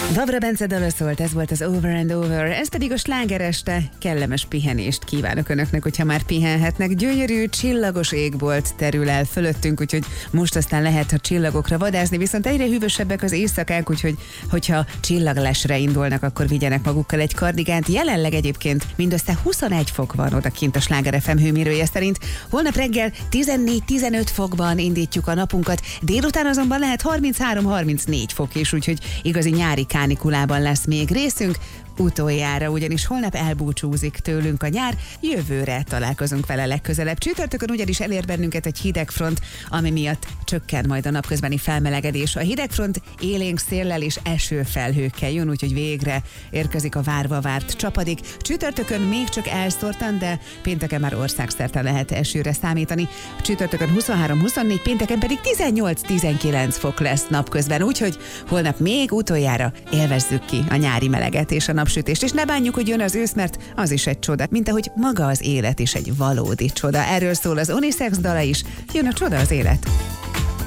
Vavra Bence dala szólt, ez volt az Over and Over, ez pedig a slágereste. Kellemes pihenést kívánok önöknek, hogyha már pihenhetnek. Gyönyörű, csillagos égbolt terül el fölöttünk, úgyhogy most aztán lehet a csillagokra vadászni, viszont egyre hűvösebbek az éjszakák, úgyhogy hogyha csillaglesre indulnak, akkor vigyenek magukkal egy kardigánt. Jelenleg egyébként mindössze 21 fok van odakint a Sláger FM hőmérője szerint. Holnap reggel 14-15 fokban indítjuk a napunkat, délután azonban lehet 33-34 fok is, úgyhogy igazi nyári kánikulában lesz még részünk. Utoljára, ugyanis holnap elbúcsúzik tőlünk a nyár, jövőre találkozunk vele legközelebb. Csütörtökön ugyanis elér bennünket egy hidegfront, ami miatt csökken majd a napközbeni felmelegedés. A hidegfront élénk széllel és esőfelhőkkel jön, úgyhogy végre érkezik a várva várt csapadék. Csütörtökön még csak elszórtan, de pénteken már országszerte lehet esőre számítani. Csütörtökön 23-24, pénteken pedig 18-19 fok lesz napközben, úgyhogy holnap még utoljára élvezzük ki a nyári meleget és a napsütést, és ne bánjuk, hogy jön az ősz, mert az is egy csoda, mint ahogy maga az élet is egy valódi csoda. Erről szól az Unisex dala is, jön a csoda az élet.